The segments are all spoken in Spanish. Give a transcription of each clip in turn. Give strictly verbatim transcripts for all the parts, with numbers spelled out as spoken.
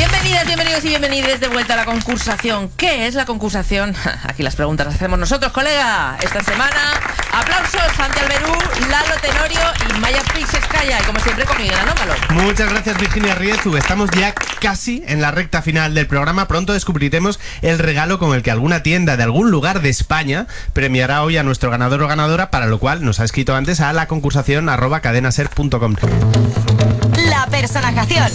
Bienvenidas, bienvenidos y bienvenidas de vuelta a la concursación. ¿Qué es la concursación? Aquí las preguntas las hacemos nosotros, colega. Esta semana, aplausos, Santi Alberú, Lalo Tenorio y Maya Pixescaya. Y como siempre, con Miguel Anómalo. Muchas gracias, Virginia Riezu. Estamos ya casi en la recta final del programa. Pronto descubriremos el regalo con el que alguna tienda de algún lugar de España premiará hoy a nuestro ganador o ganadora, para lo cual nos ha escrito antes a la concursación arroba cadenaser punto com. La personajación.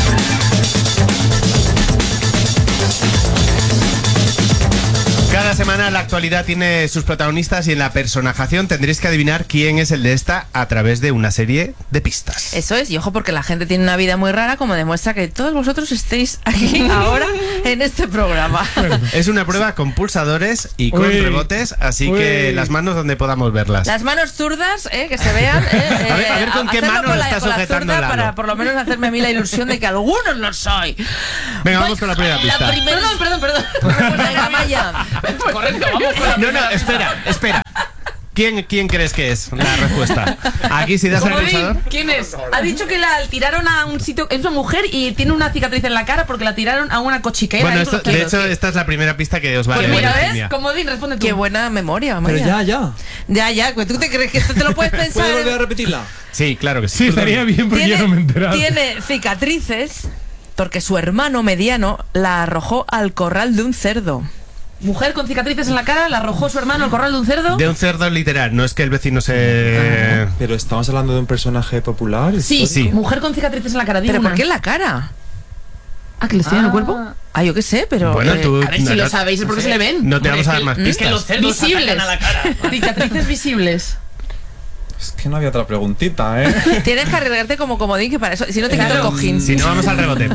Cada semana la actualidad tiene sus protagonistas y en la personajación tendréis que adivinar quién es el de esta a través de una serie de pistas. Eso es, y ojo porque la gente tiene una vida muy rara, como demuestra que todos vosotros estéis aquí ahora en este programa. Es una prueba con pulsadores y con Uy. rebotes, así Uy. que las manos donde podamos verlas. Las manos zurdas, eh, que se vean. Eh, eh, A ver- a ver con qué hacerlo mano con lo la- está con la sujetando zurda Lalo. para por lo menos hacerme a mí la ilusión de que algunos lo soy. Venga, vamos con la primera pista. primera... Perdón, perdón, perdón. Venga, Maya. Correcto, vamos con la No, no, espera, espera. ¿Quién, ¿Quién crees que es la respuesta? Aquí si das al Comodín, pulsador. ¿quién es? Ha dicho que la tiraron a un sitio. Es una mujer y tiene una cicatriz en la cara porque la tiraron a una cochiquera. Bueno, Ahí esto, con de los hecho, dedos. esta es la primera pista que os vale. Pues mira, Virginia. ¿ves? Comodín, responde tú. Qué buena memoria, Maya. Pero ya, ya. Ya, ya, pues tú te crees que esto te lo puedes pensar. ¿Puedes volver a repetirla? Sí, claro que sí. Sí, estaría bien porque yo no me he enterado. tiene cicatrices porque su hermano mediano la arrojó al corral de un cerdo. Mujer con cicatrices en la cara, la arrojó su hermano al corral de un cerdo. De un cerdo literal, no es que el vecino se... Pero estamos hablando de un personaje popular. Sí, Sí. mujer con cicatrices en la cara. Dime ¿Pero una. por qué en la cara? Ah, que les tiran el cuerpo. Ah, yo qué sé, pero... Bueno, eh, tú... A ver si no, lo no- sabéis, ¿por qué se le ven? No te vamos a dar más Es pistas. que los cerdos visibles. A la cara. Cicatrices visibles. Es que no había otra preguntita, ¿eh? Tienes que arriesgarte como comodín, que para eso... Si no te quito el Claro. cojín. Si no, vamos al rebote.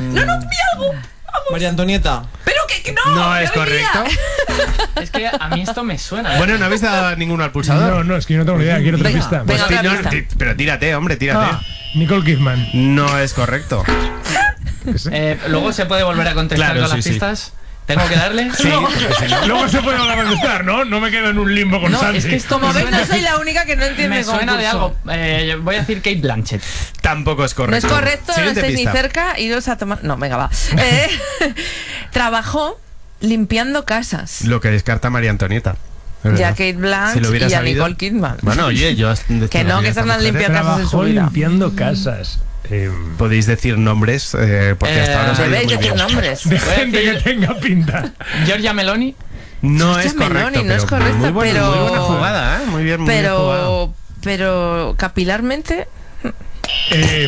María Antonieta. Pero que, que no. No que es venía. correcto. Es que a mí esto me suena. ¿eh? Bueno, no habéis dado ninguno al pulsador. No, no, es que yo no tengo ni idea, quiero otra Venga, pista. venga. Pues otra ti- no, pista. ti- pero tírate, hombre, tírate. Ah, Nicole Kidman. No es correcto. Eh, Luego se puede volver a contestar Claro, con sí, las sí. pistas. ¿Tengo que darle? Sí, porque si no... Luego se puede volver a contestar, ¿no? No me quedo en un limbo con No, Santi. es que esto Como me ves, no suena, soy la única que no entiende me el suena de algo. concurso. Eh, voy a decir Kate Blanchett. Tampoco es No es correcto. correcto, no Siguiente estáis ni pista. cerca, iros a tomar... No, venga, va. Eh, trabajó limpiando casas. Lo que descarta María Antonieta. Es Ya verdad. Kate Blanchett Si lo hubiera y a sabido. Nicole Kidman. Bueno, oye, yo... Que no, que están las limpias casas en su Trabajó vida. limpiando casas. Eh, Podéis decir nombres, eh, porque Eh, hasta ahora os ha ido Debéis muy decir bien. nombres. de Voy a gente decir- que tenga pinta. Giorgia Meloni. No Giorgia es correcto, Meloni, no es pero correcto, muy buena, pero- muy buena jugada, ¿eh? Muy bien, muy bien jugada. Pero... Pero capilarmente... Eh,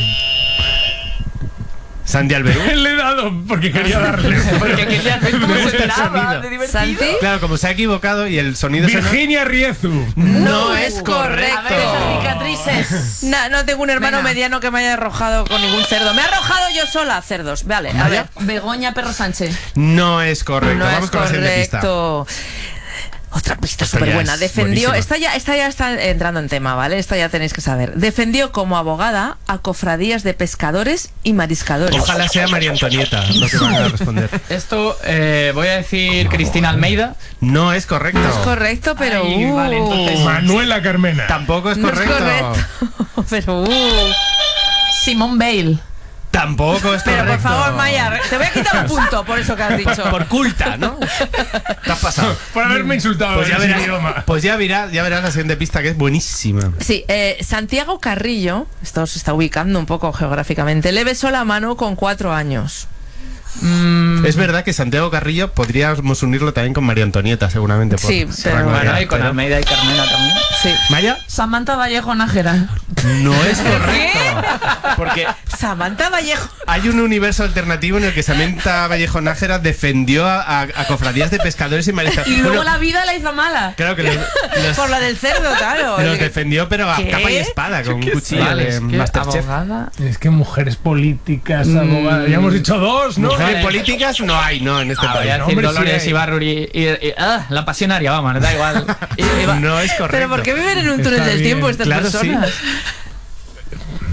Santi Alberú. le he dado porque quería darle. Porque quería hacer como Me se gusta el esperaba, sonido. de divertido. ¿Santi? Claro, como se ha equivocado y el sonido se Virginia Riezu. no es A correcto. ver, esas cicatrices. No, no tengo un hermano Venga. mediano que me haya arrojado con ningún cerdo. Me he arrojado yo sola cerdos. Vale, a ver. Begoña Perro Sánchez. No es correcto. No Vamos es con la siguiente pista. correcto. Otra pista Esta súper ya buena. es Defendió, buenísima. esta ya, esta ya está entrando en tema, ¿vale? Esta ya tenéis que saber. Defendió como abogada a cofradías de pescadores y mariscadores. Ojalá sea María Antonieta lo que van a responder. Esto eh, voy a decir Cristina Almeida. No es correcto. No es correcto, pero... Ay, uh, vale, entonces- Manuela Carmena. Tampoco es no es correcto. correcto. Pero... uh. Simone Bale. Tampoco es Pero correcto. por favor, Maya, te voy a quitar un punto por eso que has dicho. Por culta, ¿no? Te has pasado. Por haberme insultado Pues en ya ese verás, idioma. pues ya verás, ya verás la siguiente pista que es buenísima. Sí, eh, Santiago Carrillo, esto se está ubicando un poco geográficamente, le besó la mano con cuatro años. Mm, Es verdad que Santiago Carrillo podríamos unirlo también con María Antonieta, seguramente. por- Sí, por pero- rango de bueno, edad, y con pero- Almeida y Carmena también. Sí. Maya, Samantha Vallejo Nájera. no es correcto. Porque Samantha Vallejo. hay un universo alternativo en el que Samantha Vallejo Nájera defendió a, a- a cofradías de pescadores y mariscadores. Y luego Bueno, la vida la hizo mala. claro que los, los- Por la del cerdo, claro. los defendió, pero a ¿Qué? capa y espada, con un cuchillo Vale, de es que Masterchef. abogada. Es que mujeres políticas, abogadas. Ya hemos dicho dos, ¿no? Mujeres Vale. políticas no hay, no, en este Ah, voy país. a decir Hombre, sí Dolores hay. Ibarruri y, y- ah, la pasionaria, vamos, da igual. Y- y va- No es correcto. Pero ¿por qué viven en un túnel Está del bien. tiempo estas Claro, sí. personas?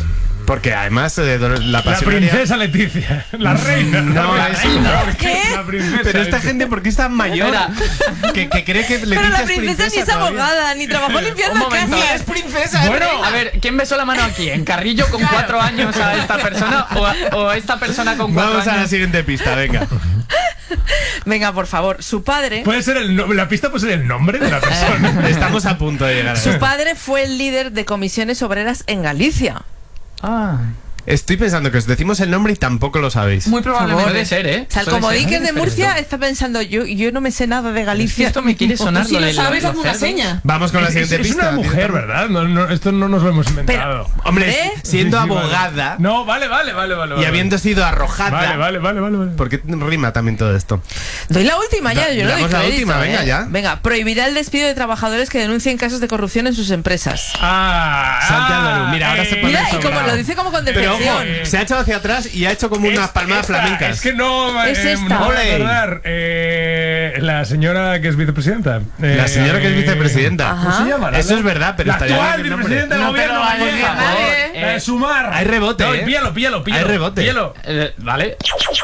Porque además eh, la La pasionaria... princesa Leticia. La reina. No, la es- reina. ¿Qué? La princesa. Pero esta gente, ¿por qué es tan mayor? Que, que cree que Leticia Pero la es princesa ni es todavía. abogada, ni trabajó limpiando Un momento. casas. Es princesa, es Bueno, reina. A ver, ¿quién besó la mano aquí? ¿En Carrillo con cuatro años a esta persona o, a- o esta persona con cuatro Vamos a la años? siguiente pista, venga. Venga, por favor, su padre... Puede ser el no- la pista puede ser el nombre de la persona. Estamos a punto de llegar a Su eso. padre fue el líder de comisiones obreras en Galicia. Ah, Estoy pensando que os decimos el nombre y tampoco lo sabéis. Muy probablemente. puede ser, ¿eh? O sea, el Puede comodín ser. que es de Murcia está pensando, yo, yo no me sé nada de Es que Galicia. esto me quiere sonar Si lo lo de sabes, los hazme una cerdos. seña. Vamos con la Es, siguiente es pista. una mujer, ¿verdad? No, no, esto no nos lo hemos inventado. Hombre, ¿Eh? siendo Sí, sí, vale. abogada No, vale, vale, vale, vale. y vale. habiendo sido arrojada... Vale, vale, vale, vale. vale. ¿Por qué rima también todo esto? Doy la última ya, Da- yo no doy damos la crédito, última, ¿eh? venga, ya. Venga, prohibirá el despido de trabajadores que denuncien casos de corrupción en sus empresas. Ah, Santi ah, Álvaro, mira, ahora se pone Mira, y sobrado. como lo dice como con Pero ojo, depresión. se ha echado hacia atrás y ha hecho como unas Esta- palmadas esta, flamencas. Es que no, Es eh, esta. no voy a Ole. acordar. Eh, la señora que es vicepresidenta. Eh, La señora que es vicepresidenta. Ajá. ¿Cómo se llama? La- Eso es verdad, pero la estaría actual bien el nombre. vicepresidenta del No, gobierno pero vaya, gallego. por favor, La de eh. Sumar. Hay rebote, No, ¿eh? píllalo, píllalo, píllalo. Hay rebote. Píllalo. Eh, vale.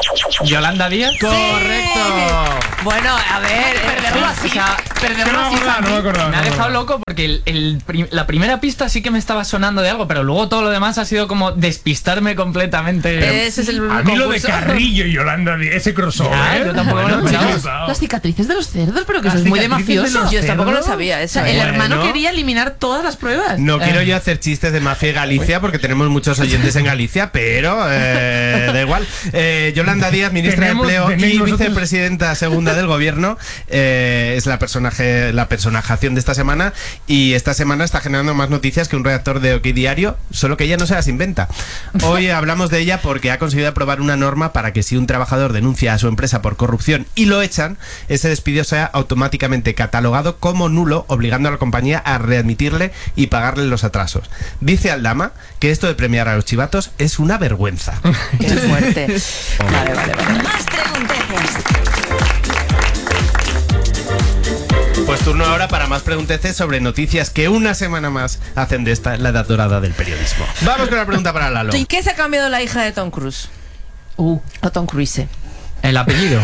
Yolanda Díaz. ¡Correcto! Bueno, a ver, Perderlo eh, así. O sea, Es que Perderlo no me así. acordaba, no me acordaba. Me ha no me dejado acordaba. loco porque el, el prim- la primera pista sí que me estaba sonando de algo, pero luego todo lo demás ha sido como despistarme completamente. ese es el A mí lo de concurso. Carrillo y Yolanda, Díaz, ese crossover. Ya, ¿eh? yo tampoco me lo Bueno, esperaba. sí, flipado. Las cicatrices de los cerdos, pero que eso Las es muy de cicatrices de mafioso. los Yo tampoco lo cerdos. sabía O eso. sea, el ¿eh? Bueno. hermano quería eliminar todas las pruebas. No quiero yo hacer chistes de mafia Galicia porque tenemos muchos oyentes en Galicia, pero eh, da igual. Eh, Yolanda Díaz, ministra Tenemos- de Empleo y tenéis vosotros- vicepresidenta segunda del gobierno, eh, es la personaje, la personajación de esta semana y esta semana está generando más noticias que un redactor de OK Diario, solo que ella no se las inventa. Hoy hablamos de ella porque ha conseguido aprobar una norma para que si un trabajador denuncia a su empresa por corrupción y lo echan, ese despido sea automáticamente catalogado como nulo, obligando a la compañía a readmitirle y pagarle los atrasos. Dice Aldama que esto de premiar a los chivatos es una vergüenza. Qué fuerte. Vale, vale, vale. Más pregunteces. Pues turno ahora para más pregunteces sobre noticias que una semana más hacen de esta la edad dorada del periodismo. Vamos con la pregunta para Lalo. ¿Y qué se ha cambiado la hija de Tom Cruise? Uh. O Tom Cruise. El apellido.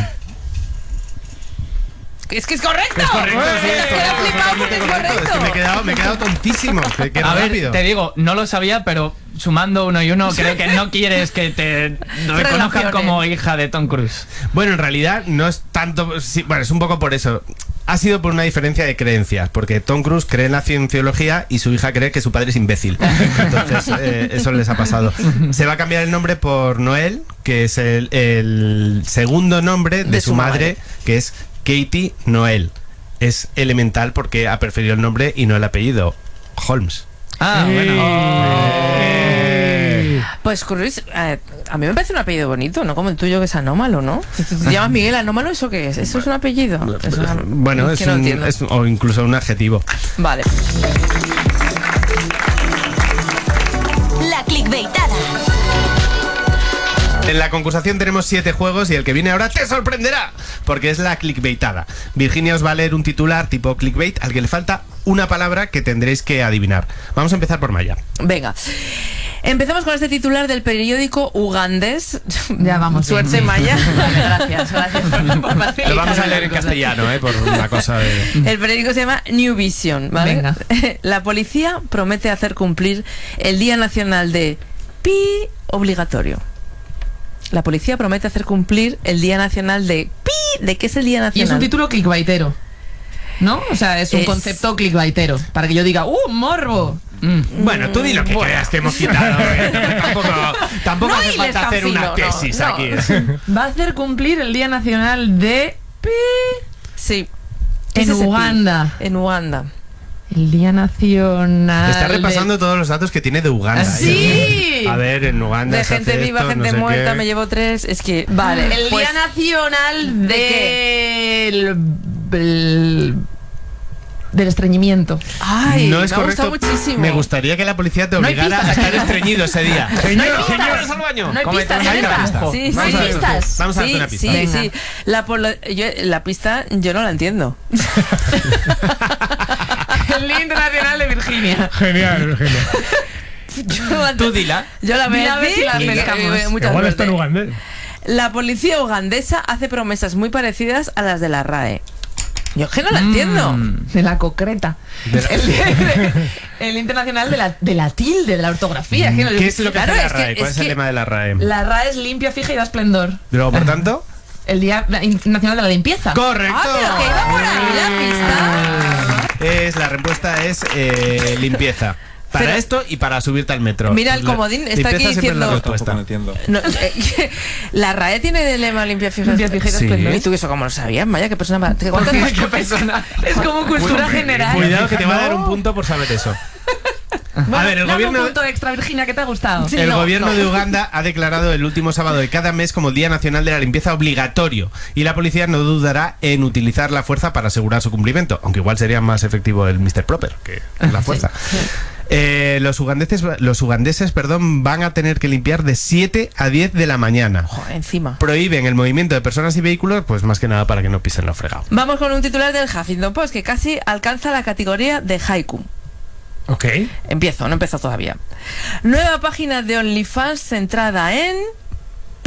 Es que es correcto. Es correcto, sí, es Me he quedado correcto, flipado porque totalmente es correcto. Es que me he correcto. quedado, me he quedado tontísimo. Que, que A ver, rápido. te digo, no lo sabía, pero sumando uno y uno, creo que no quieres que te reconozcan Relaciones. como hija de Tom Cruise. Bueno, en realidad no es tanto. Sí, bueno, es un poco por eso. Ha sido por una diferencia de creencias, porque Tom Cruise cree en la cienciología y su hija cree que su padre es imbécil. Entonces, eh, eso les ha pasado. Se va a cambiar el nombre por Noel, que es el, el segundo nombre de, De su, su madre, madre. que es Katie Noel. Es elemental porque ha preferido el nombre y no el apellido. Holmes. Ah, bueno. Pues Cruise, eh, a mí me parece un apellido bonito, no como el tuyo que es Anómalo, ¿no? Si tú te llamas Miguel Anómalo, ¿eso qué es? ¿Eso es un apellido? Es una- Bueno, es, que no un- entiendo. es- o incluso un adjetivo. Vale. La clickbaitada. En la concursación tenemos siete juegos y el que viene ahora te sorprenderá, porque es la clickbaitada. Virginia os va a leer un titular tipo clickbait al que le falta una palabra que tendréis que adivinar. Vamos a empezar por Maya. Venga. Empezamos con este titular del periódico ugandés. Ya vamos bien, Suerte, sí. Maya. Gracias, gracias por, por facilitar Lo vamos a las leer en cosas. castellano, ¿eh? Por una cosa de... El periódico se llama New Vision, ¿vale? Venga. La policía promete hacer cumplir el Día Nacional de Pi obligatorio. La policía promete hacer cumplir el Día Nacional de Pi. ¿De qué es el Día Y Nacional? es un título clickbaitero. ¿No? O sea, es un Es- concepto clickbaitero. Para que yo diga, ¡uh, morbo! Bueno, tú di lo que creas que hemos quitado. ¿eh? Tampoco, tampoco No hace hiles falta tan hacer una fino, no, tesis no. aquí. Va a hacer cumplir el Día Nacional de Pi. Sí. ¿Qué En es ese pi? Uganda. En Uganda. El Día Nacional. Está de- repasando todos los datos que tiene de Uganda. ¡Sí! A ver, en Uganda De se gente hace viva, esto, gente no sé muerta, qué. me llevo tres. Es que, vale. El pues- Día Nacional ¿De del. del- del estreñimiento. Ay, No es me ha gustado correcto. muchísimo. Me gustaría que la policía te No hay obligara a pistas. estar estreñido ese día. Señor, No hay señor. pistas. al baño. No hay Cómete pistas, una ¿hay pista. pistas? Sí, No hay sí. pistas. Vamos a darte Sí, una pista. sí, Venga. sí. La, polo- yo- la pista yo no la entiendo. El Día Internacional de Virginia. Genial, genial. Yo, Tú dila. Yo la voy Dila a a ver si decir. la y- pescamos. y- muchas Igual está en suerte. ugandés. La policía ugandesa hace promesas muy parecidas a las de la R A E. Yo es que no la entiendo. Mm. De la concreta. De la- El, el internacional de la, de la tilde, de la ortografía. que no- ¿Qué es lo que Claro, hace la es que- R A E? ¿Cuál es es el que lema de la R A E? La R A E es limpia, fija y da esplendor. Luego, por tanto... El Día Internacional de la Limpieza. ¡Correcto! Ah, pero que iba por ahí la pista. Es, la respuesta es eh, limpieza. Para Pero- esto y para subirte al metro. Mira, el La- comodín está limpieza aquí siempre es la diciendo- respuesta. Tampoco no entiendo. No, eh, la R A E tiene de lema limpia, fija, Limpia, fija y da Sí. esplendor. ¿Y tú eso cómo lo sabías? Vaya, qué persona más. ¿Qué cuántas ¿Qué, más- qué persona? Es como cultura general. Cuidado que te va a dar un punto por saber eso. Bueno, a ver, el dame gobierno... un punto extra, Virginia, ¿qué te ha gustado? Sí. El no, gobierno no. de Uganda ha declarado el último sábado de cada mes como el Día Nacional de la Limpieza obligatorio y la policía no dudará en utilizar la fuerza para asegurar su cumplimiento, aunque igual sería más efectivo el mister Proper que la fuerza. Eh, los ugandeses, los ugandeses perdón, van a tener que limpiar de siete a diez de la mañana. Joder, encima. Prohíben el movimiento de personas y vehículos, pues más que nada para que no pisen lo fregado. Vamos con un titular del Huffington Post que casi alcanza la categoría de haiku. Ok. Empiezo, no empezó todavía. Nueva página de OnlyFans centrada en... Pi.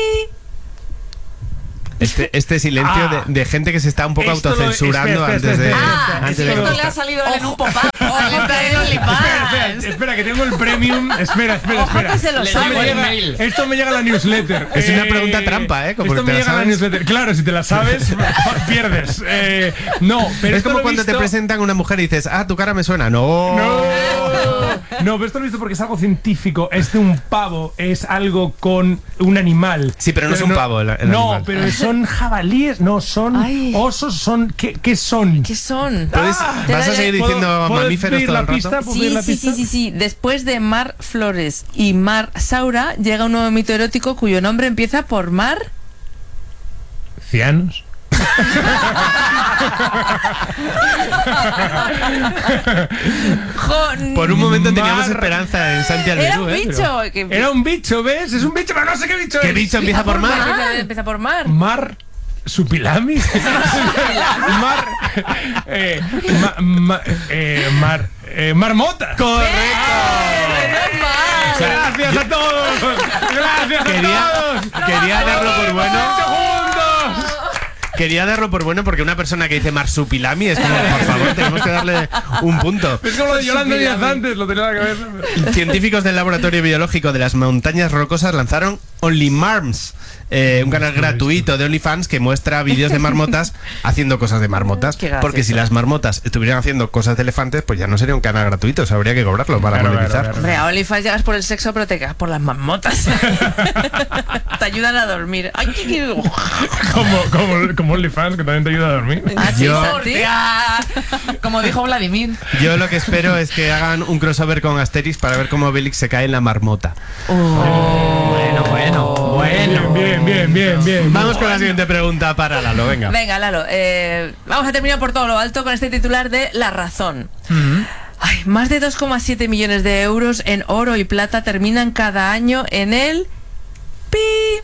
Este, este silencio Ah. de, de gente que se está un poco Esto lo- autocensurando espera, espera, antes de... espera, Ah, espera, antes es de que esto le ha contestar. salido a él en un pop-up. Ojo, Le está que- en OnlyFans. Espera, espera, espera, que tengo el premium. Espera, espera, Ojo espera. que se lo Le Esto sabe. me llega el llega- mail. Esto me llega a la newsletter. Es una pregunta trampa, ¿eh? Como esto que te me la llega a la sabes. newsletter. Claro, si te la sabes, pierdes. Eh, no, pero Es esto como lo he cuando te visto- presentan una mujer y dices, ah, tu cara me suena. No. No. No, pero esto lo he visto porque es algo científico. Es de un pavo, es algo con un animal. Sí, pero no es un pavo el- el No, animal. pero son jabalíes, no, son Ay. osos, son. ¿Qué, qué son? ¿Qué son? ¿Puedes- Ah, ¿Vas a seguir ¿puedo- diciendo puedo mamíferos pedir todo la el rato? pista? ¿Puedo Sí, pedir la sí, pista? sí, sí, sí. Después de Mar Flores y Mar Saura, llega un nuevo mito erótico cuyo nombre empieza por Mar... Cianos. Jo- Por un momento Mar- teníamos esperanza en Santi Era Alberú, un ¿eh? bicho. Que... Era un bicho, ¿ves? Es un bicho, pero no sé qué bicho ¿Qué es. bicho empieza por mar? Empieza, empieza por Mar. Mar. ¿Supilami? Mar. Eh, ma- ma- eh, mar. Eh, marmota. Menos mal. Gracias a todos. Gracias a Quería, todos. quería darlo por bueno. Juntos. Quería darlo por bueno porque una persona que dice marsupilami es como, por favor, tenemos que darle un punto. Es como lo de Yolanda Díaz antes, lo tenía en la cabeza. Científicos del Laboratorio Biológico de las Montañas Rocosas lanzaron OnlyMarms, eh, un canal gratuito de OnlyFans que muestra vídeos de marmotas haciendo cosas de marmotas. Qué gracioso. Porque si las marmotas estuvieran haciendo cosas de elefantes, pues ya no sería un canal gratuito, o sea, habría que cobrarlo para Claro, monetizar. claro, Hombre, a OnlyFans llegas por el sexo, pero te quedas por las marmotas. Te ayudan a dormir. Ay, qué- qué- Como, como, como OnlyFans, que también te ayuda a dormir. ¿Ah, sí, Yo- Santi? Hostia. Como dijo Vladimir. Yo lo que espero es que hagan un crossover con Asterix para ver cómo Obelix se cae en la marmota. Bueno, bueno, bueno. Bien, bien, bien, bien. Vamos con la siguiente pregunta para Lalo, venga. Venga, Lalo, eh, vamos a terminar por todo lo alto con este titular de La Razón. Ay, más de dos coma siete millones de euros en oro y plata terminan cada año en el pi.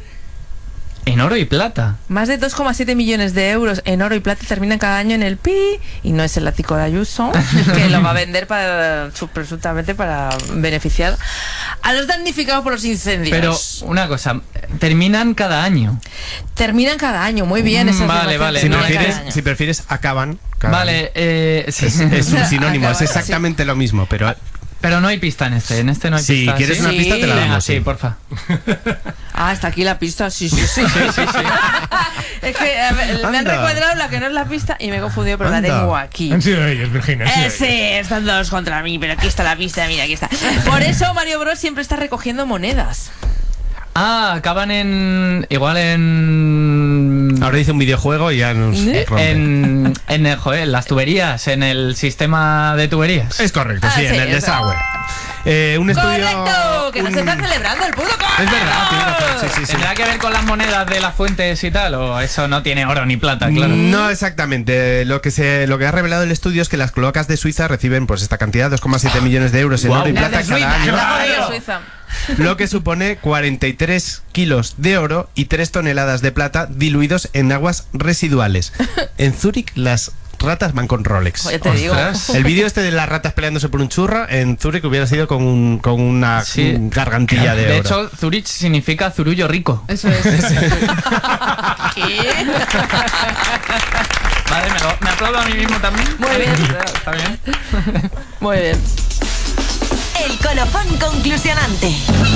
En oro y plata. Más de dos coma siete millones de euros en oro y plata terminan cada año en el pi. Y no es el ático de Ayuso, que lo va a vender para, presuntamente para beneficiar a los damnificados por los incendios. Pero una cosa, terminan cada año. Terminan cada año, muy bien. esa Mm, vale, afirmación, vale, Si terminan no, cada prefieres, año. si prefieres, acaban. cada año. Vale, eh, sí. Es, es un sinónimo, es Acaban, exactamente lo mismo, pero Pero no hay pista en este, en este no hay si pista. quieres ¿sí? una pista te la Venga, damos. sí, sí. porfa. Ah, hasta aquí la pista, sí, sí, sí. Es que a ver, me han Anda. recuadrado la que no es la pista y me he confundido, pero la Anda. tengo aquí. Han sido ellos, Virginia. han sido Eh, ellos. sí, están todos contra mí, pero aquí está la pista, mira, aquí está. Por eso Mario Bros siempre está recogiendo monedas. Ah, acaban en. Igual en. Ahora dice un videojuego y ya nos ¿Eh? rompe. En, en el, joder, las tuberías, en el sistema de tuberías. Es correcto, Ah, sí, sí, en el eso. desagüe. Eh, un estudio... ¡Correcto! Que no un- se está celebrando el puto Es verdad, tiene razón, sí, sí, sí. ¿Tendrá que ver con las monedas de las fuentes y tal? ¿O eso no tiene oro ni plata, claro? No exactamente. Lo que se, lo que ha revelado el estudio es que las cloacas de Suiza reciben pues esta cantidad, dos coma siete millones de euros en Guau. oro y La plata de Suiza, cada año, la de Claro. Suiza. lo que supone cuarenta y tres kilos de oro y tres toneladas de plata diluidos en aguas residuales. En Zúrich las ratas van con Rolex. Ya te digo. Ostras. El vídeo este de las ratas peleándose por un churro en Zurich hubiera sido con, un, con una Sí. un gargantilla de, De oro. hecho, Zurich significa zurullo rico. Eso es. ¿Qué? Vale, me, lo- me aplaudo a mí mismo también. Muy bien. Está bien. Muy bien. El colofón conclusionante.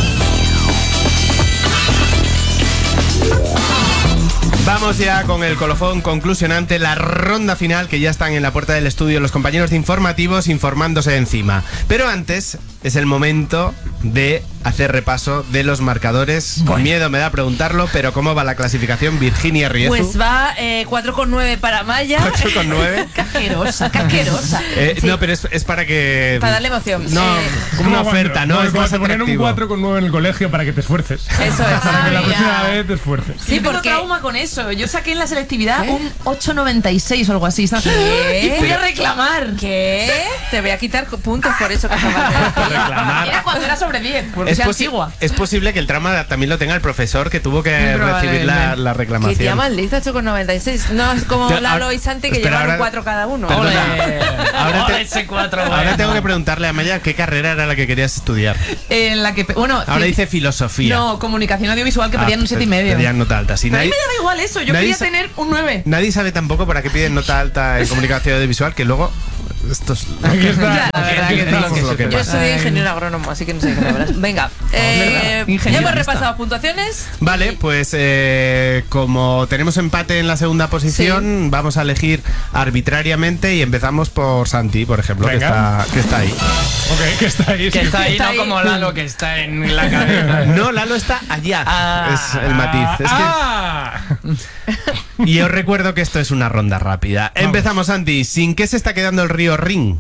Vamos ya con el colofón conclusionante, la ronda final, que ya están en la puerta del estudio los compañeros de informativos informándose encima. Pero antes es el momento de hacer repaso de los marcadores. Con miedo me da preguntarlo, pero ¿cómo va la clasificación, Virginia Riezu? Pues va eh, cuatro coma nueve para Maya. ocho coma nueve. Casquerosa, casquerosa. Eh, Sí. No, pero es, es para que... Para darle emoción. No, Eh, como una Como oferta, cuando- ¿no? Es como más te ponen un atractivo. cuatro con nueve en el colegio para que te esfuerces. Eso es. Para que la Ah, próxima ya. vez te esfuerces. Sí, Sí, tengo porque... trauma con eso. Yo saqué en la selectividad ¿Qué? un ocho noventa y seis o algo así. ¿sabes? ¿Qué? Y fui a reclamar. ¿Qué? Te voy a quitar puntos por eso que acabas de decir. Reclamar. Era cuando era sobre diez, porque Es, sea posi- antigua. es posible que el trauma también lo tenga el profesor que tuvo que Probablemente. recibir la, la Que reclamación. tía maldiza, ocho coma noventa y seis. No es como Te- Lalo ahora- y Santi que espera, llevan un ahora- cuatro cada uno. Perdona. Ole. Ahora te- Ole, ese cuatro, Ahora bueno. tengo que preguntarle a Maya qué carrera era la que querías estudiar. En la que. Bueno. Ahora sí, dice filosofía. No, comunicación audiovisual que Ah, pedían un siete y medio. Pedían nota alta. Si Pero a mí nadie, me daba igual eso. Yo nadie quería sa- tener un nueve. nadie sabe tampoco para qué piden nota alta en comunicación audiovisual, que luego esto es lo Aquí que, está. Ya, la verdad aquí que está sí, lo que es lo se que te Yo pasa. soy ingeniero agrónomo, así que no sé qué sabrás. Venga, eh, ya Ingeniero. hemos repasado puntuaciones. Vale, pues eh, como tenemos empate en la segunda posición, vamos a elegir arbitrariamente y empezamos por Santi, por ejemplo, que Venga. está, que está ahí. Ok, que está ahí. Que sí. está ahí, Está no ahí. como Lalo, que está en la cabeza. No, Lalo está allá. Ah. es el matiz. Es que- Ah, Y os recuerdo que esto es una ronda rápida. Empezamos, Santi. ¿Sin qué se está quedando el río Rin?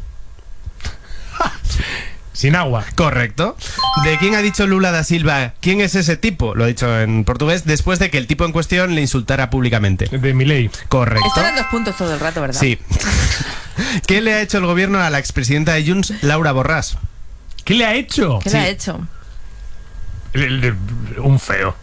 sin agua. Correcto. ¿De quién ha dicho Lula da Silva? ¿Quién es ese tipo? Lo ha dicho en portugués, después de que el tipo en cuestión le insultara públicamente. De Milei. Correcto. Esto eran dos puntos todo el rato, ¿verdad? Sí. ¿Qué le ha hecho el gobierno a la expresidenta de Junts, Laura Borràs? ¿Qué le ha hecho? ¿Qué le ha hecho? El- el- un feo.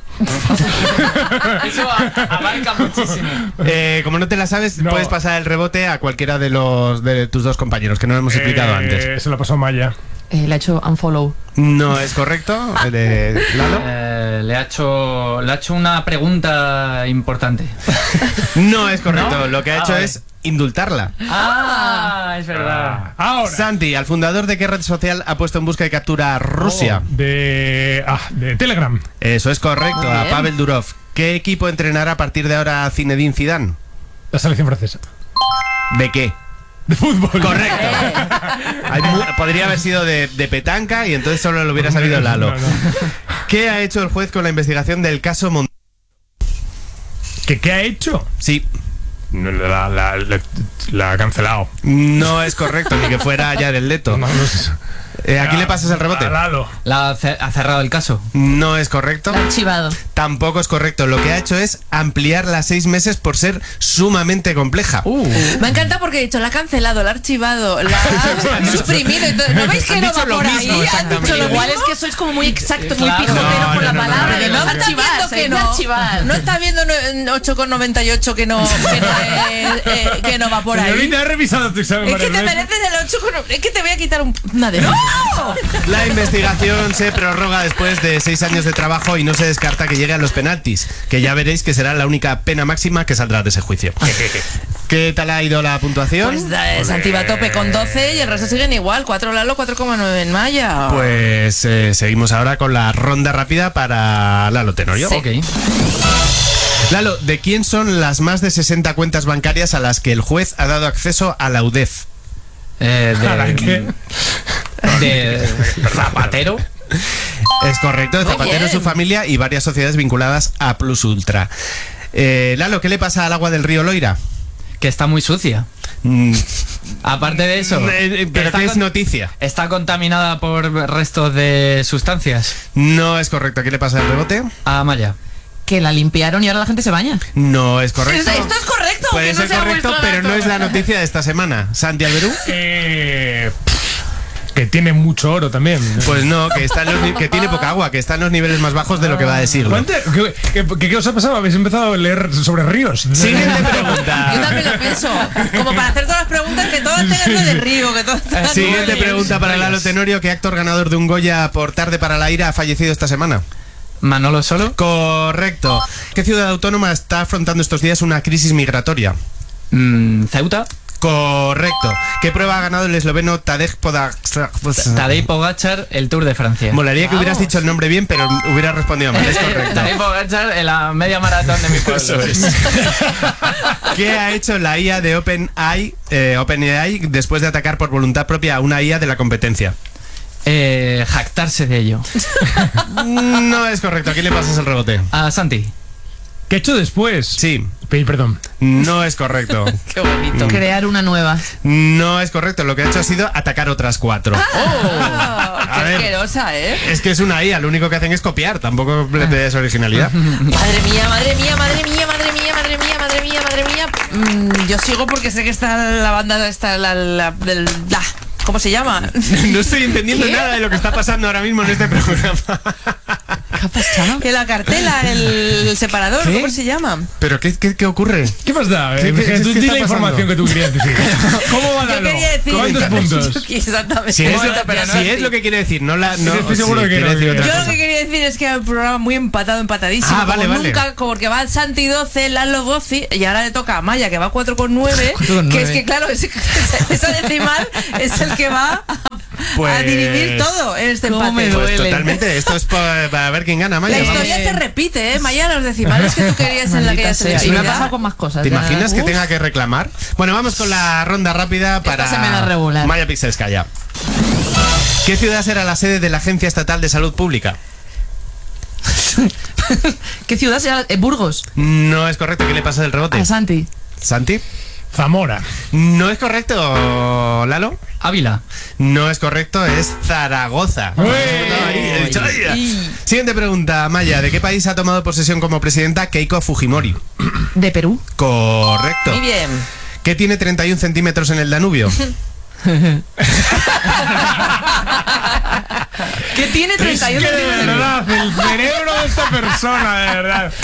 Eso a- abarca muchísimo. Eh, como no te la sabes, No. puedes pasar el rebote a cualquiera de los de tus dos compañeros, que no lo hemos explicado Eh, antes. Se lo pasó Maya. Eh, le ha hecho unfollow. No es correcto. El de Lalo. Eh, le, ha hecho, le ha hecho una pregunta importante. No es correcto. ¿No? Lo que ha Ah, hecho vale. es indultarla. Ah, es verdad. Ahora. Santi, al fundador de qué red social ha puesto en busca y captura a Rusia. De. Ah, de Telegram. Eso es correcto, Muy a bien. Pavel Durov. ¿Qué equipo entrenará a partir de ahora a Zinedine Zidane? La selección francesa. ¿De qué? De fútbol. Correcto. Hay mu- podría haber sido de, de petanca y entonces solo lo hubiera sabido Lalo. No, no. ¿Qué ha hecho el juez con la investigación del caso Mon... ¿Qué, ¿Qué ha hecho? Sí, No, La, la, la, la ha cancelado. no es correcto, ni que fuera ya del Leto. No, no sé. Eh, ¿A quién le pasas el rebote? A Lalo. La ha ce- ha cerrado el caso. No es correcto. Archivado. Tampoco es correcto. Lo que ha hecho es ampliarla a seis meses por ser sumamente compleja. Me encanta porque he dicho, la ha cancelado, la ha archivado, la ha suprimido. y todo. ¿No veis que Han no dicho va lo por mismo, ahí? Han exactamente. dicho lo Igual mismo. es que sois como muy exactos, muy Claro. pijoteros No, con no, la no, palabra. no, de no, no, no, No está archivar, viendo se que dice no. archivar. No está viendo ocho coma noventa y ocho que no, que no, es, eh, que no va por ahí. Señorita, he revisado tu examen. Es que varias te veces. mereces el ocho con... Es que te voy a quitar un... Madre mía. La investigación se prorroga después de seis años de trabajo y no se descarta que llegue a los penaltis, que ya veréis que será la única pena máxima que saldrá de ese juicio. ¿Qué tal ha ido la puntuación? Pues eh, Santi va a tope con doce y el resto siguen igual. cuatro Lalo, cuatro coma nueve en Maya. Pues eh, seguimos ahora con la ronda rápida para Lalo Tenorio. Sí. Ok. Lalo, ¿de quién son las más de sesenta cuentas bancarias a las que el juez ha dado acceso a la U D E F? Eh, ¿A la qué? de, de Zapatero. Es correcto, de Muy Zapatero, bien. su familia y varias sociedades vinculadas a Plus Ultra. Eh, Lalo, ¿qué le pasa al agua del río Loira? Que está muy sucia. Mm, Aparte de eso. eh, eh, ¿Pero está qué es con- noticia? Está contaminada por restos de sustancias. No es correcto. ¿Qué le pasa al rebote? A Maya. Que la limpiaron y ahora la gente se baña. No es correcto. Esto es correcto. Puede que no ser sea correcto, vuestro pero no dato. es la noticia de esta semana. Santi Alberú. Eh, pff, Que tiene mucho oro también. Pues no, que, está en los ni- que tiene poca agua, que está en los niveles más bajos de lo que va de siglo. ¿Cuánto- ¿Qué, qué, qué- qué os ha pasado? ¿Habéis empezado a leer sobre ríos? Siguiente Yo pregunta. también lo pienso. Como para hacer todas las preguntas, que todas tengan lo de río, que todas tengan Siguiente ríos. pregunta para Lalo Tenorio. ¿Qué actor ganador de un Goya por Tarde para la ira ha fallecido esta semana? Manolo Solo. Correcto. ¿Qué ciudad autónoma está afrontando estos días una crisis migratoria? Mm, Ceuta. Correcto. ¿Qué prueba ha ganado el esloveno Tadej Pogačar? Tadej Pogačar, el Tour de Francia. Molaría que hubieras dicho el nombre bien, pero hubieras respondido mal. Es correcto. Tadej Pogačar en la media maratón de mi pueblo. Eso es. ¿Qué ha hecho la I A de OpenAI, eh, OpenAI después de atacar por voluntad propia a una I A de la competencia? Eh, jactarse de ello. No es correcto. ¿A quién le pasas el rebote? A Santi. ¿Qué he hecho después? Sí. Pedir perdón. No es correcto. Qué bonito. Crear una nueva. No es correcto. Lo que ha hecho ha sido atacar otras cuatro. Oh, qué A ver. asquerosa, ¿eh? Es que es una I A, lo único que hacen es copiar, tampoco le des originalidad. Madre mía, madre mía, madre mía, madre mía, madre mía, madre mía, madre mía. Mm, yo sigo porque sé que está la banda, está la, la, del- la- ¿cómo se llama? No estoy entendiendo ¿Qué? nada de lo que está pasando ahora mismo en este programa. ¿Qué ha pasado? Que la cartela, el separador, ¿Qué? ¿cómo se llama? ¿Pero qué, qué, qué ocurre? ¿Qué más da? ¿Qué- Eh, qué- que qué- tú qué di está la pasando? información que tú querías decir. ¿Cómo va Yo Lalo? quería decir. ¿Cuántos puntos? Exactamente. Si es, Bueno, pero no si así. es lo que quiere decir, no la. No, Estoy seguro sí, que quiere no, decir que- otra Yo cosa. lo que quería decir es que el programa muy empatado, empatadísimo. Ah, vale, como vale. nunca, como porque va el Santi doce, Lalo doce, y ahora le toca a Maya, que va cuatro con nueve. cuatro con Que nueve. es que, claro, ese- esa decimal es el que va a, Pues- a dirimir todo en este ¿Cómo empate. me Pues duele? totalmente, esto es pa- para ver quién gana, Maya. La vamos. historia se repite, ¿eh? Maya, los decimales que tú querías en la que ya se Y me ha pasado con más cosas. ¿Te ya. imaginas que Uf. tenga que reclamar? Bueno, vamos con la ronda rápida para se me da regular. Maya Pixelskaya. ¿Qué ciudad será la sede de la Agencia Estatal de Salud Pública? ¿Qué ciudad será? Eh, Burgos. No es correcto, ¿qué le pasa del rebote? A Santi. ¿Santi? Zamora. No es correcto, Lalo. Ávila. No es correcto, es Zaragoza. ¡Uy! Ahí, el Chaya. Siguiente pregunta, Maya. ¿De qué país ha tomado posesión como presidenta Keiko Fujimori? De Perú. Correcto. Muy bien. ¿Qué tiene treinta y un centímetros en el Danubio? Que tiene treinta y uno Es que de centímetros. verdad, el cerebro de esta persona, de verdad.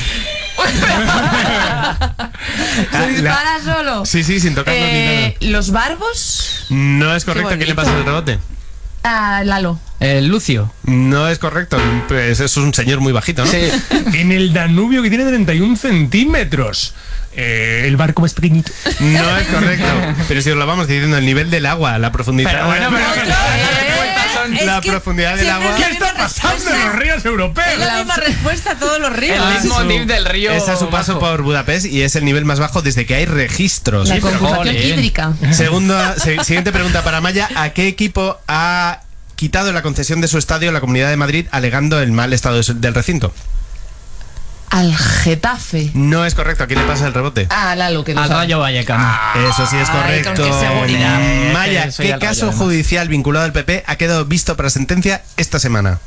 Ah, Se dispara solo. Sí, sí, sin tocarnos Eh, ni Los Barbos. nada. No es correcto, Qué ¿qué le bonito. pasa el rebote? A Lalo. El Lucio. No es correcto, pues es un señor muy bajito, ¿no? Sí. En el Danubio, que tiene treinta y un centímetros. Eh, el barco más pequeñito. No es correcto. Pero si os lo vamos diciendo, el nivel del agua, la profundidad. Pero bueno, pero que- Es la que profundidad del siempre agua. es la ¿Qué está misma pasando en respuesta. los ríos europeos? Es la misma respuesta a todos los ríos. El mismo dip del río. Es a su paso bajo. por Budapest y es el nivel más bajo desde que hay registros. La pero concusación joder. hídrica. Segunda, se- siguiente pregunta para Maya. ¿A qué equipo ha quitado la concesión de su estadio la Comunidad de Madrid alegando el mal estado de su- del recinto? Al Getafe. No es correcto. ¿A quién le pasa el rebote? A Lalo, que lo Al sabe. Rayo Vallecano. Eso sí es Ay, correcto. con qué seguridad. Eh, Maya, que soy ¿qué del Rayo, caso además. judicial vinculado al P P ha quedado visto para sentencia esta semana?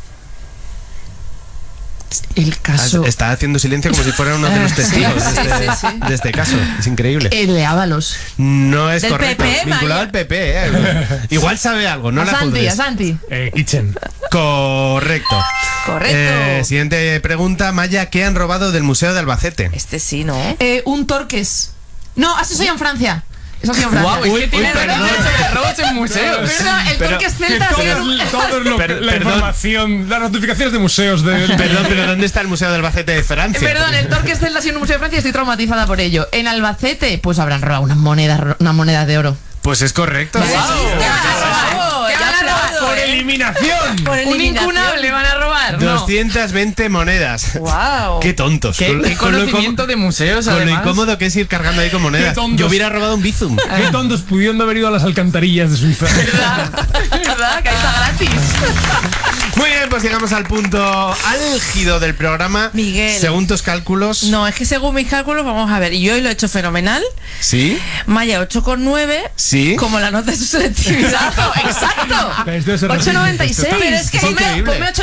El caso. Está haciendo silencio como si fuera uno de los Sí, testigos de, sí, este, sí, sí. de este caso. Es increíble. El de Ábalos. No es Del correcto. P P, vinculado Maya. al P P. eh. Igual sabe algo, no a la Santi, juzgues. a Santi. Eh, Kitchen. Correcto. Correcto. Eh, siguiente pregunta, Maya. ¿Qué han robado del Museo de Albacete? Este sí, ¿no? Eh, un Torques. No, así soy en Francia. Eso soy en Francia. Guau, es que tiene perdón. noticias sobre robos en museos. Perdón, el Pero- Torques Que Celta. todo, sí, todo lo que- Per- la perdón. información, las notificaciones de museos de, de- Perdón, pero ¿dónde está el Museo de Albacete de Francia? Perdón, el Torques Celta ha sido un museo de Francia y estoy traumatizada por ello. En Albacete, pues habrán robado unas monedas, unas monedas de oro. Pues es correcto. sí, sí, sí. Bravo, ¿Qué ya van a robar? aplaudo, por ¿eh? eliminación. Por Un eliminación. incunable van a robar. No. doscientas veinte monedas. Wow. Qué tontos. Qué, Con- qué con lo conocimiento incómodo- de museos, Con lo además. incómodo que es ir cargando ahí con monedas. Qué tontos. Yo hubiera robado un Bizum. Qué tontos pudiendo haber ido a las alcantarillas de Suiza. ¿Verdad? ¿Verdad? Que ahí está gratis. Muy bien, pues llegamos al punto álgido del programa. Miguel. Según tus cálculos. No, es que según mis cálculos, vamos a ver, y yo hoy lo he hecho fenomenal. ¿Sí? Maya ocho con nueve. ¿Sí? Como la nota de su selectividad. Exacto. Esto es ocho noventa y seis. Pero es que Es ponme, increíble. ponme ocho noventa y seis.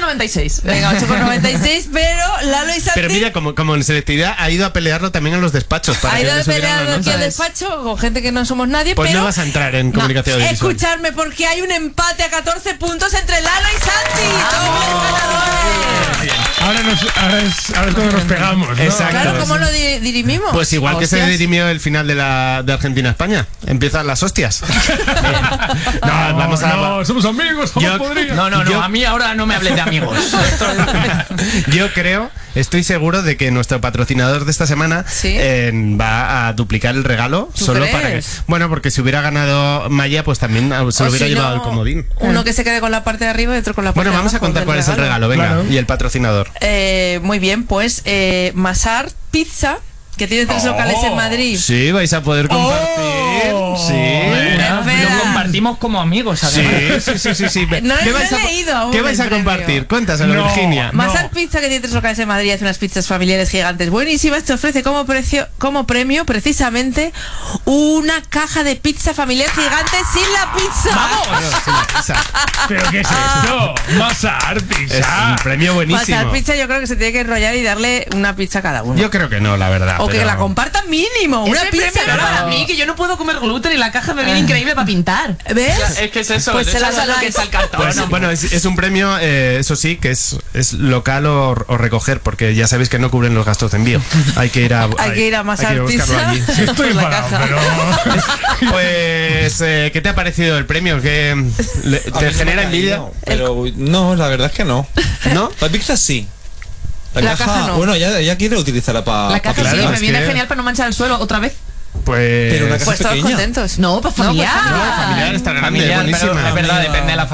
seis. Venga, ocho con noventa y seis, pero Lalo y Santi Pero mira, como, como en selectividad ha ido a pelearlo también en los despachos. Para ha que ido le a subieran pelear la aquí nota. al despacho con gente que no somos nadie, Pues pero no vas a entrar en comunicación audiovisual. escuchadme porque hay un empate a catorce puntos entre Lalo y Santi. ¡Dobles ganadores! Ahora, nos, ahora, es, ahora todos nos pegamos, ¿no? Exacto. Claro, ¿cómo lo di- dirimimos? Pues igual que se Hostias. dirimió el final de la de Argentina-España. Empiezan las hostias. no, vamos a... No, somos amigos, somos Yo- podridos. No, no, no, Yo- a mí ahora no me hables de amigos. Yo creo, estoy seguro de que nuestro patrocinador de esta semana Sí. eh, va a duplicar el regalo ¿Tú solo crees? para que... Bueno, porque si hubiera ganado Maya, pues también ah, se lo O hubiera si llevado no, el comodín. Uno que se quede con la parte de arriba y otro con la parte Bueno, de vamos a abajo contar del cuál es el regalo, venga, Claro. y el patrocinador. Eh, muy bien, pues eh, Masar Pizza, que tiene tres locales en Madrid. Sí, vais a poder compartir. Oh. Sí. Mira, Espera. lo compartimos como amigos, Sí, además. sí, sí, sí, sí. No, ¿Qué no vais he a, leído aún ¿Qué el vais a premio. compartir? Cuéntaselo, No. Virginia. Masar No. Pizza, que tiene tres locales en Madrid, hace unas pizzas familiares gigantes buenísimas, te ofrece como, precio, como premio precisamente una caja de pizza familiar gigante sin la pizza. Bueno, sí, la pizza. ¿Pero qué es esto? Masar, Es pizza. un premio buenísimo. Masar Pizza yo creo que se tiene que enrollar y darle una pizza a cada uno. Yo creo que no, la verdad. o que pero- la compartan mínimo, una Ese pizza. premio era para ¿no? mí, que yo no puedo comer gluten y la caja me viene increíble para pintar. ¿Ves? Es que es eso, Pues es se la eso es lo dais. que es el cartón. Pues, ¿no? bueno, es, es un premio, eh, eso sí, que es, es local o, o recoger, porque ya sabéis que no cubren los gastos de envío. Hay que ir a, Hay que ir a Masar hay que buscarlo Pizza. allí. Sí, estoy Pues la enfadado, caja. pero... Pues, eh, ¿qué te ha parecido el premio? ¿Qué, le- A mí ¿Te no genera me ha envidia? caído, Pero no, la verdad es que no. ¿No? La pizza sí. La, La caja, caja no. bueno, ya, ya quiere utilizarla para. La caja claro, sí, me es viene que- genial para no manchar el suelo otra vez. Pues... Pero una caja Pues todos pequeña. contentos. No, para familiar. familiar. familiar, está grande, Familiar, pero buenísima. es verdad, depende de la